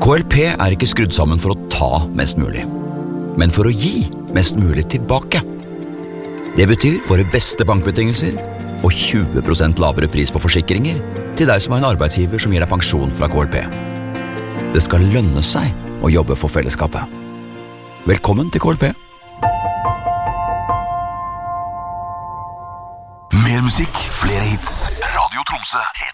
KLP er ikke skrudd sammen for å ta mest mulig, men for å gi mest mulig tilbake. Det betyr våre beste bankbetingelser og 20% lavere pris på forsikringer til deg som har en arbeidsgiver som gir deg pensjon fra KLP. Det skal lønne seg å jobbe for fellesskapet. Velkommen til KLP. Mer musikk, flere hits. Radio Tromsø.